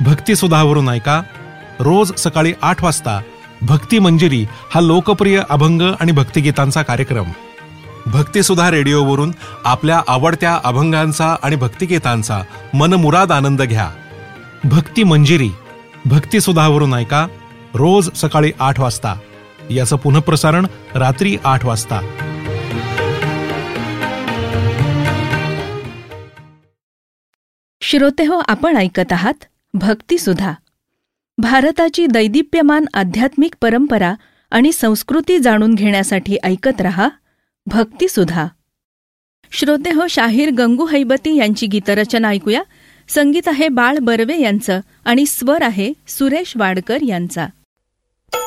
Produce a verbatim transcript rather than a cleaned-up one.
भक्तिसुधावरून ऐका रोज सकाळी आठ वाजता भक्ती मंजिरी हा लोकप्रिय अभंग आणि भक्तिगीतांचा कार्यक्रम. भक्तिसुधा रेडिओवरून आपल्या आवडत्या अभंगांचा आणि भक्तिगीतांचा मनमुराद आनंद घ्या. भक्ती मंजिरी भक्तिसुधावरून ऐका रोज सकाळी आठ वाजता. याचं पुनःप्रसारण रात्री आठ वाजता. श्रोतेहो, आपण ऐकत आहात भक्तिसुधा. भारताची दैदिप्यमान आध्यात्मिक परंपरा आणि संस्कृती जाणून घेण्यासाठी ऐकत रहा भक्तिसुधा. श्रोतेहो, शाहीर गंगू हैबती यांची गीतरचना ऐकूया. संगीत आहे बाळ बर्वे यांचं आणि स्वर आहे सुरेश वाडकर यांचा.